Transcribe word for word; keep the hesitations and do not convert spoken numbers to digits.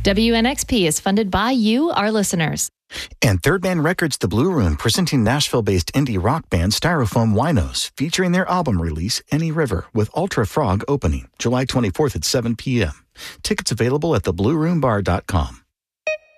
W N X P is funded by you, our listeners. And Third Man Records' The Blue Room, presenting Nashville-based indie rock band Styrofoam Winos, featuring their album release, Any River, with Ultra Frog opening July twenty-fourth at seven p.m. Tickets available at the blue room bar dot com.